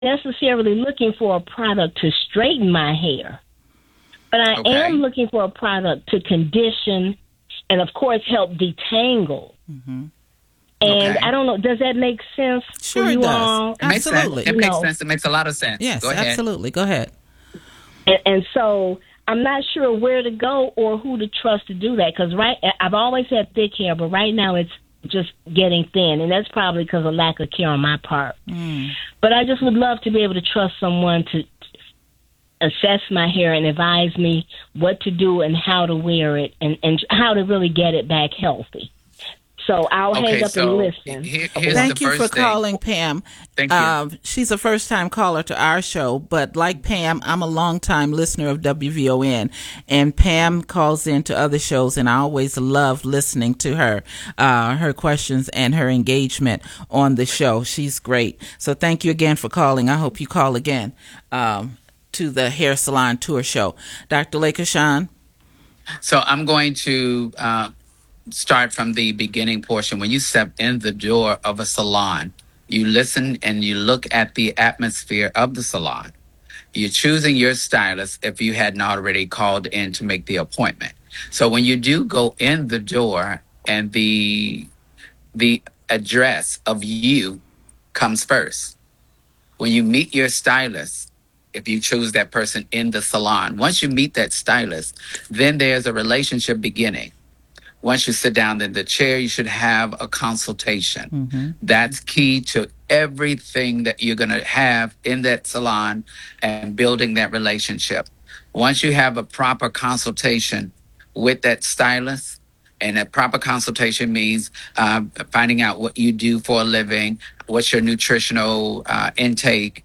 necessarily looking for a product to straighten my hair, but I am looking for a product to condition and, of course, help detangle. Mm-hmm. And I don't know, does that make sense Sure for you it does. all? It makes Absolutely. sense. It makes sense. It makes a lot of sense. Yes, Go ahead. absolutely. Go ahead. And so I'm not sure where to go or who to trust to do that, because I've always had thick hair, but right now it's just getting thin, and that's probably because of lack of care on my part. But I just would love to be able to trust someone to assess my hair and advise me what to do and how to wear it and how to really get it back healthy. So I'll hang up and listen. Thank you for calling, Pam. Thank you. She's a first-time caller to our show, but like Pam, I'm a long-time listener of WVON, and Pam calls into other shows, and I always love listening to her questions and her engagement on the show. She's great. So thank you again for calling. I hope you call again to the Hair Salon Tour Show. Dr. Lakashawn? So I'm going to start from the beginning portion. When you step in the door of a salon, you listen and you look at the atmosphere of the salon. You're choosing your stylist if you hadn't already called in to make the appointment. So when you do go in the door, and the address of you comes first. When you meet your stylist, if you choose that person in the salon, once you meet that stylist, then there's a relationship beginning. Once you sit down in the chair, you should have a consultation. Mm-hmm. That's key to everything that you're going to have in that salon and building that relationship. Once you have a proper consultation with that stylist, and a proper consultation means finding out what you do for a living, what's your nutritional intake,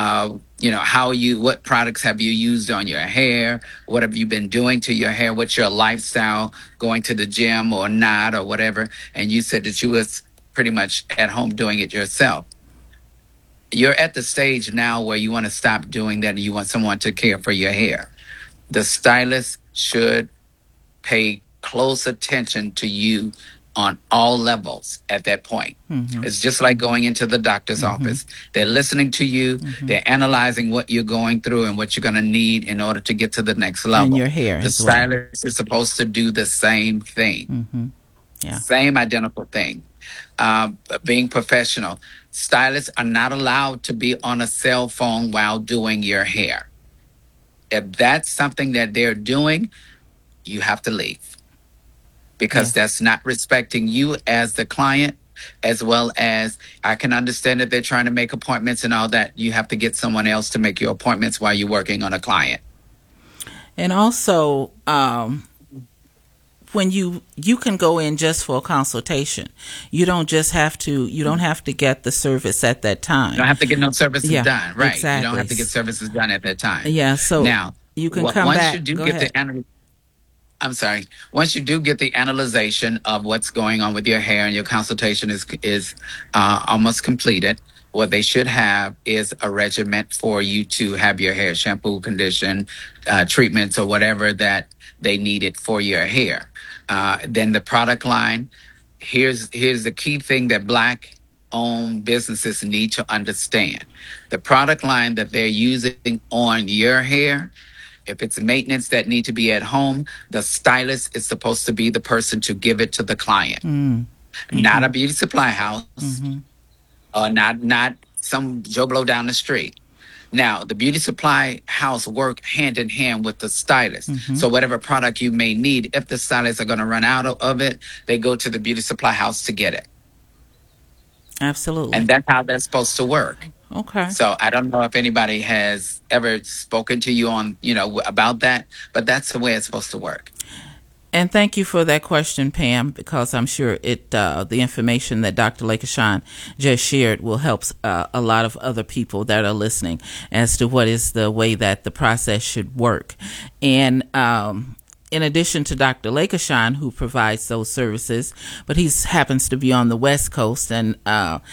what products have you used on your hair, what have you been doing to your hair, what's your lifestyle, going to the gym or not or whatever. And you said that you was pretty much at home doing it yourself. You're at the stage now where you want to stop doing that and you want someone to care for your hair. The stylist should pay close attention to you on all levels at that point. Mm-hmm. It's just like going into the doctor's office. They're listening to you. They're analyzing what you're going through and what you're going to need in order to get to the next level. And your hair the as well. stylist is supposed to do the same thing. Mm-hmm. Yeah. Same identical thing. Being professional. Stylists are not allowed to be on a cell phone while doing your hair. If that's something that they're doing, you have to leave. Because that's not respecting you as the client, as well as I can understand that they're trying to make appointments and all that. You have to get someone else to make your appointments while you're working on a client. And also, when you can go in just for a consultation, you don't have to get the service at that time. You don't have to get no services done, right? Exactly. You don't have to get services done at that time. Yeah. So now you can come back. Once you do get the analyzation of what's going on with your hair and your consultation is almost completed, what they should have is a regimen for you to have your hair shampoo, condition, treatments, or whatever that they needed for your hair. Then the product line, here's the key thing that Black-owned businesses need to understand. The product line that they're using on your hair, if it's maintenance that need to be at home, the stylist is supposed to be the person to give it to the client, not a beauty supply house, or not some Joe Blow down the street. Now, the beauty supply house work hand in hand with the stylist. So whatever product you may need, if the stylists are going to run out of it, they go to the beauty supply house to get it. Absolutely. And that's how that's supposed to work. Okay. So I don't know if anybody has ever spoken to you on, about that, but that's the way it's supposed to work. And thank you for that question, Pam, because I'm sure the information that Dr. Lakashawn just shared will help a lot of other people that are listening as to what is the way that the process should work. And in addition to Dr. Lakashawn, who provides those services, but he happens to be on the West Coast, and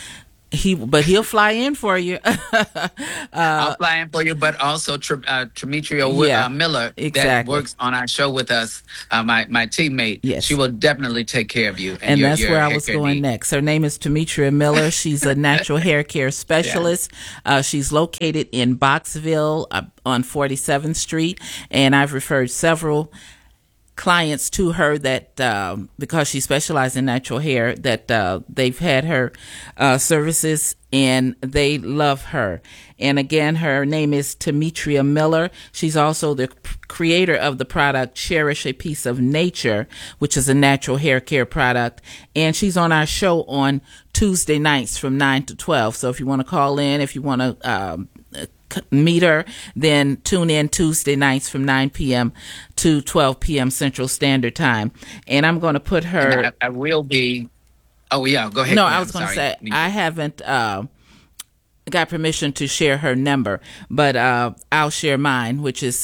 He'll fly in for you. I'll fly in for you, but also Tremetria Miller that exactly. works on our show with us, my teammate. Yes. She will definitely take care of you. And that's where I was going next. Her name is Tremetria Miller. She's a natural hair care specialist. Yeah. She's located in Boxville on 47th Street, and I've referred several clients to her that because she specializes in natural hair, that they've had her services and they love her. And again, her name is Tremetria Miller. She's also the creator of the product Cherish a Piece of Nature, which is a natural hair care product. And she's on our show on Tuesday nights from 9 to 12. So if you want to call in, if you want to meet her, then tune in Tuesday nights from 9 p.m. to 12 p.m. Central Standard Time. And I'm going to put her... I will be... Oh, yeah, go ahead. No, I was going to say, I haven't got permission to share her number, but I'll share mine, which is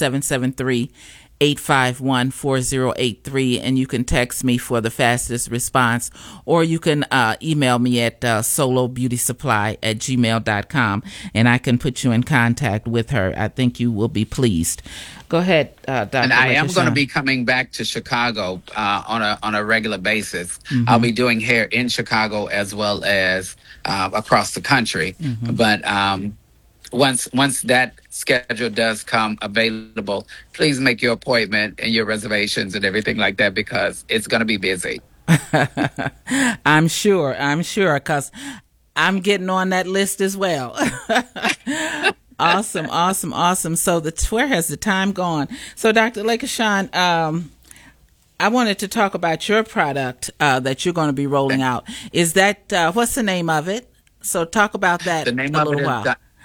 773-851-4083, and you can text me for the fastest response, or you can email me at solobeautysupply@gmail.com, and I can put you in contact with her. I think you will be pleased. Go ahead, Dr. And I am going to be coming back to Chicago on a regular basis. Mm-hmm. I'll be doing hair in Chicago as well as across the country. Mm-hmm. But once that schedule does come available, please make your appointment and your reservations and everything like that, because it's going to be busy. I'm sure, because I'm getting on that list as well. Awesome. So where has the time gone? So Dr. Lakashawn, I wanted to talk about your product that you're going to be rolling out. Is that, what's the name of it? So talk about that a little while.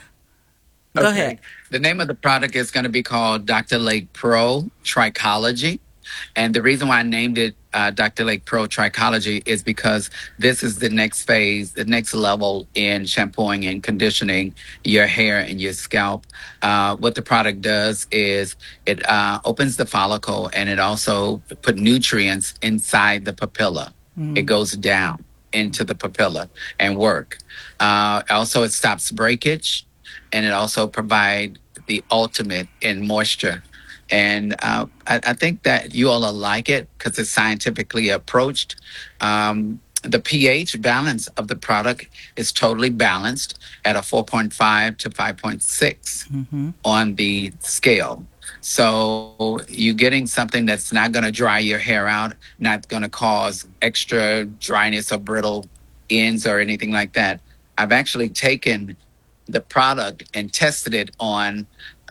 Go ahead. The name of the product is going to be called Dr. Lake Pro Trichology. And the reason why I named it Dr. Lake Pro Trichology is because this is the next phase, the next level in shampooing and conditioning your hair and your scalp. What the product does is it opens the follicle, and it also put nutrients inside the papilla. It goes down into the papilla and work. Also, it stops breakage, and it also provides the ultimate in moisture. And I think that you all will like it because it's scientifically approached. The pH balance of the product is totally balanced at a 4.5 to 5.6 on the scale. So you're getting something that's not going to dry your hair out, not going to cause extra dryness or brittle ends or anything like that. I've actually taken the product and tested it on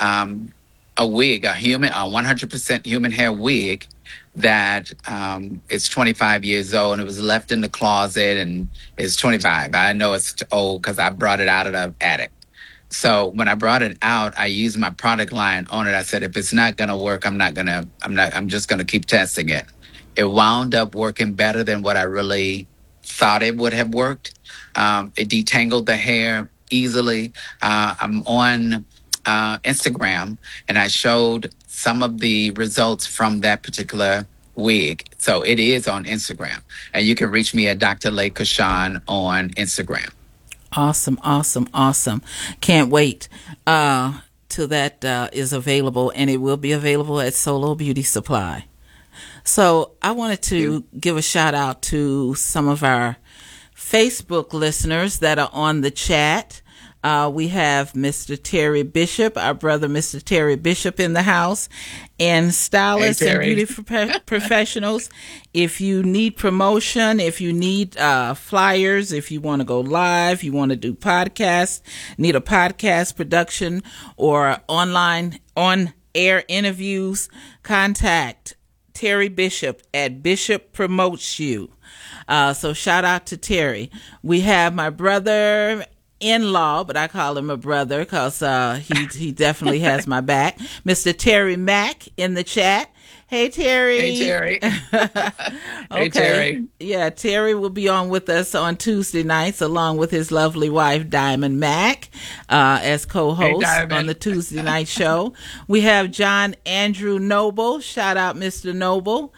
a wig, a 100% human hair wig that is 25 years old, and it was left in the closet, and it's 25. I know it's old because I brought it out of the attic. So when I brought it out, I used my product line on it. I said, if it's not going to work, I'm just going to keep testing it. It wound up working better than what I really thought it would have worked. It detangled the hair easily. I'm on Instagram, and I showed some of the results from that particular wig. So it is on Instagram, and you can reach me at Dr. Lakashawn on Instagram. Awesome. Can't wait till that is available, and it will be available at Solo Beauty Supply. So I wanted to give a shout out to some of our Facebook listeners that are on the chat. We have Mr. Terry Bishop, our brother Mr. Terry Bishop, in the house, and stylists and beauty professionals. If you need promotion, if you need flyers, if you want to go live, you want to do podcasts, need a podcast production or online on-air interviews, contact Terry Bishop at Bishop Promotes You. So shout out to Terry. We have my brother-in-law, but I call him a brother because he definitely has my back, Mr. Terry Mack, in the chat. Hey, Terry. Hey, Terry. Okay. Hey, Terry. Yeah, Terry will be on with us on Tuesday nights along with his lovely wife, Diamond Mack, as co-host on the Tuesday night show. We have John Andrew Noble. Shout out, Mr. Noble.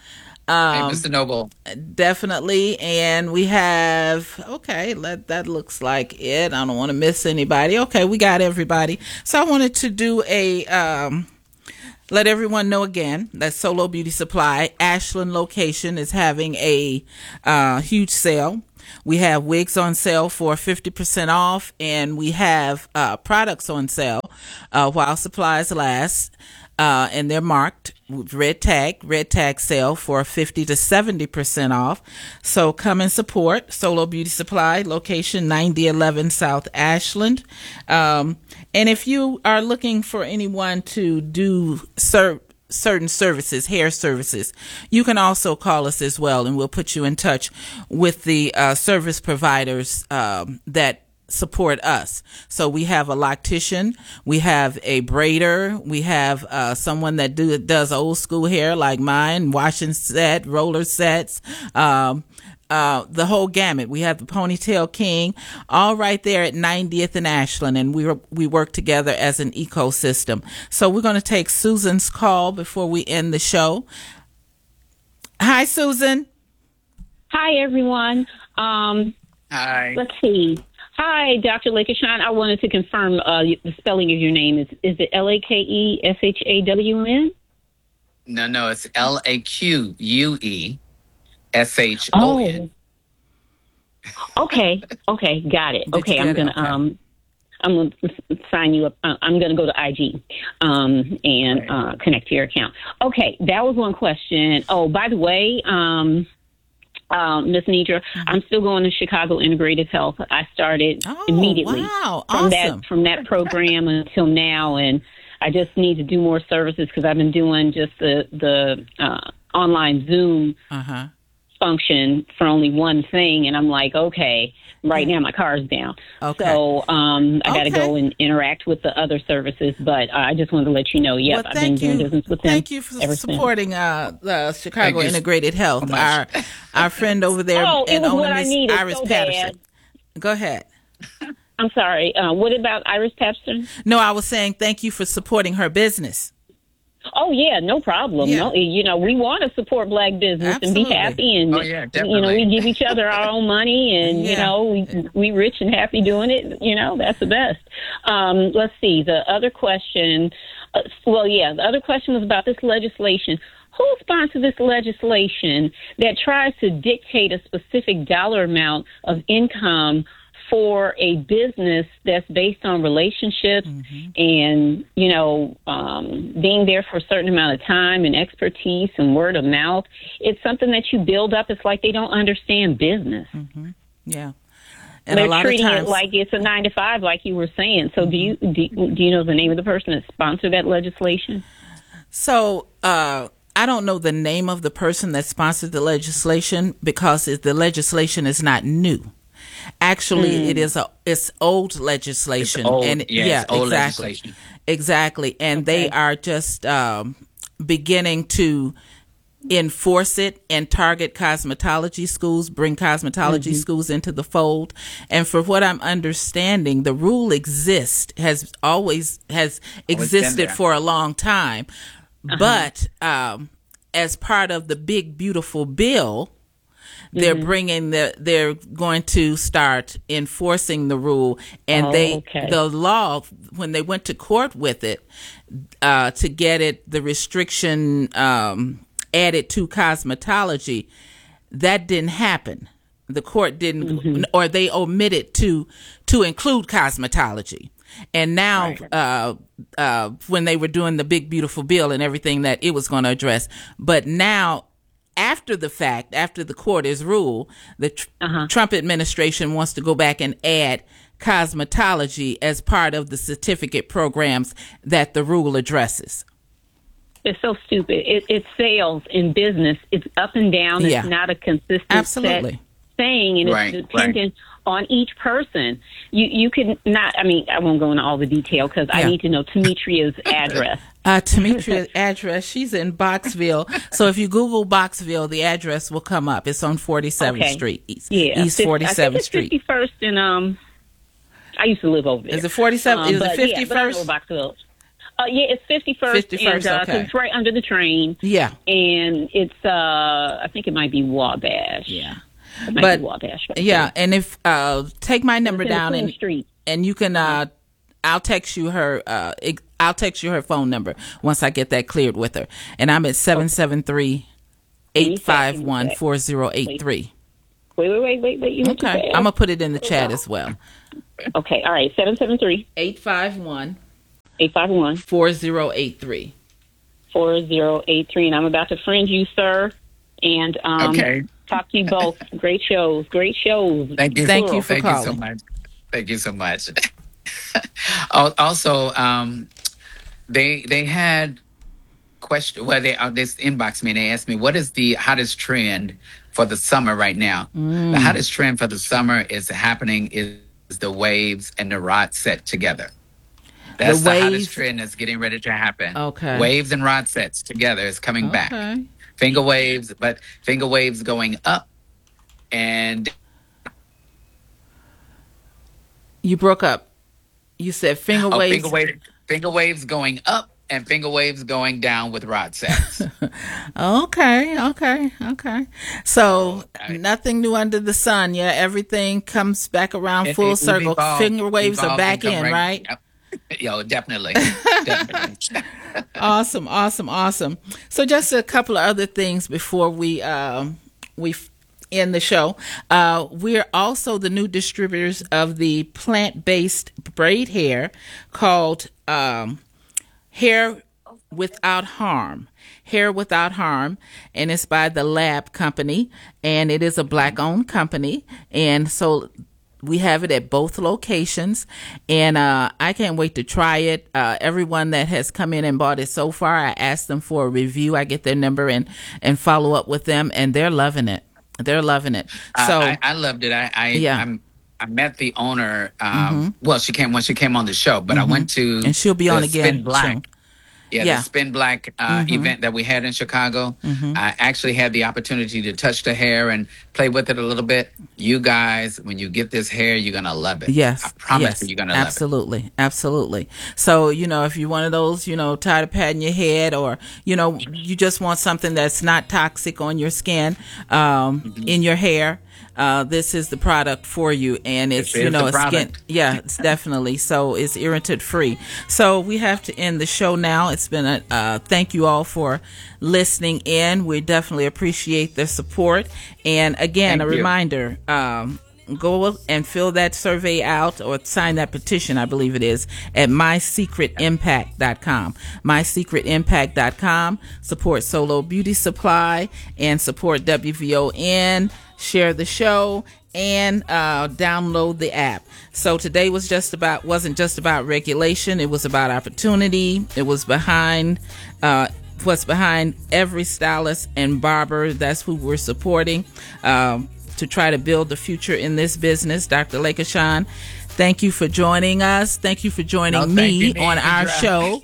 Hey, Mr. Noble. Definitely. And we have, okay, that looks like it. I don't want to miss anybody. Okay, we got everybody. So I wanted to do let everyone know again that Solo Beauty Supply Ashland location is having a huge sale. We have wigs on sale for 50% off, and we have products on sale while supplies last. And they're marked with red tag sale for 50 to 70% off. So come and support Solo Beauty Supply, location 9011 South Ashland. And if you are looking for anyone to do certain services, hair services, you can also call us as well, and we'll put you in touch with the service providers that support us. So we have a loctician, we have a braider, we have someone that does old school hair like mine, washing set, roller sets, the whole gamut. We have the Ponytail King, all right there at 90th and Ashland, and we work together as an ecosystem. So we're going to take Susan's call before we end the show. Hi, Susan. Hi, everyone. Hi. Let's see. Hi, Dr. Lakeshawn. I wanted to confirm the spelling of your name. Is it Lakeshawn? No, it's Laqueueshon. Oh. Okay, got it. Okay, I'm gonna sign you up. I'm gonna go to IG and connect to your account. Okay, that was one question. Oh, by the way, Ms. Nidra, I'm still going to Chicago Integrative Health. I started immediately from that program until now, and I just need to do more services because I've been doing just the online Zoom function for only one thing, and I'm like, okay, right now my car's down. Okay. So I got to go and interact with the other services, but I just wanted to let you know, I've been doing business with them. Thank you for supporting the Chicago Integrated Health. Our friend over there and owner, Miss Iris Patterson. Go ahead. I'm sorry. What about Iris Patterson? No, I was saying thank you for supporting her business. Oh, yeah, no problem. Yeah. No, we want to support Black business and be happy. And, we give each other our own money and, we rich and happy doing it. That's the best. Let's see. The other question, the other question was about this legislation. Who sponsored this legislation that tries to dictate a specific dollar amount of income for a business that's based on relationships and, being there for a certain amount of time and expertise and word of mouth? It's something that you build up. It's like they don't understand business. Yeah. And they're treating it like it's a 9-to-5, like you were saying. So do you know the name of the person that sponsored that legislation? So, I don't know the name of the person that sponsored the legislation because the legislation is not new. Actually, it's old legislation. It's old legislation. Exactly. And they are just beginning to enforce it and target cosmetology schools, bring cosmetology schools into the fold. And for what I'm understanding, the rule has existed for a long time. But as part of the big, beautiful bill, they're they're going to start enforcing the rule, and the law, when they went to court with it, to get the restriction added to cosmetology, that didn't happen. The court didn't, or they omitted to include cosmetology. And now, when they were doing the big, beautiful bill and everything that it was going to address, but now, after the fact, after the court has ruled, the Trump administration wants to go back and add cosmetology as part of the certificate programs that the rule addresses. It's so stupid. It's sales in business. It's up and down. It's not a consistent set thing, and it's dependent on each person. You could not, I won't go into all the detail because I need to know Demetria's address. Demetria's address, she's in Boxville. So if you Google Boxville, the address will come up. It's on 47th Street, East 47th Street. 51st, and I used to live over there. Is it 47? Is it 51st? Boxville. Yeah, it's 51st. 51st, and, okay. it's right under the train. Yeah. And it's, I think it might be Wabash. Yeah. It might But, be Wabash. Right yeah, there. and if, take my number It's in down Queen Street. and you can, I'll text you her, I'll text you her phone number once I get that cleared with her. And I'm at 773-851-4083. Wait. You went too Okay. fast. I'm going to put it in the chat as well. Okay, all right. 851 851 4083. 4083. And I'm about to friend you, sir. And Okay. talk to you both. Great shows. Thank you. Thank you for Thank calling. you so much. Thank you so much. Also, they had question. Well, they this inbox me and they asked me what is the hottest trend for the summer right now. The hottest trend for the summer is the waves and the rod set together. That's the hottest trend that's getting ready to happen. Okay. Waves and rod sets together is coming back. Finger waves, but finger waves going up and You broke up. You said finger waves. Finger waves going up and finger waves going down with rod sets. Okay. So nothing new under the sun. Yeah, everything comes back around full circle. Finger waves are back in, right? Yep. Yo, definitely. Awesome. So just a couple of other things before we end the show. We're also the new distributors of the plant-based braid hair called Hair Without Harm. Hair Without Harm, and it's by the Lab Company, and it is a Black-owned company, and so we have it at both locations, and I can't wait to try it. Everyone that has come in and bought it so far, I asked them for a review. I get their number and follow up with them, and they're loving it. So I loved it. I met the owner. Well, she came when she came on the show, but I went to and she'll be on again. Spin Black. Soon. The Spin Black event that we had in Chicago. I actually had the opportunity to touch the hair and play with it a little bit. You guys, when you get this hair, you're going to love it. Yes. I promise you're going to love it. Absolutely. So, if you're one of those, tired of patting your head or, you just want something that's not toxic on your skin, in your hair, this is the product for you, and it's skin. Yeah, it's definitely so. It's irritant free. So we have to end the show now. It's been a thank you all for listening in. We definitely appreciate the support. And again, a reminder: go and fill that survey out or sign that petition. I believe it is at mysecretimpact.com. mysecretimpact.com. Support Solo Beauty Supply and support WVON. Share the show and download the app. So today wasn't just about regulation. It was about opportunity. It was behind what's behind every stylist and barber. That's who we're supporting to try to build the future in this business. Dr. Lakashawn, thank you for joining us. Thank you for joining me on our show.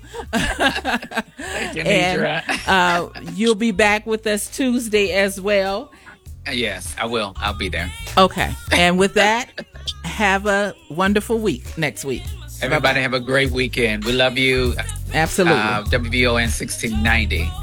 Thank you, and you'll be back with us Tuesday as well. Yes, I will. I'll be there. Okay. And with that, have a wonderful week next week. Everybody have a great weekend. We love you. Absolutely. WVON 1690.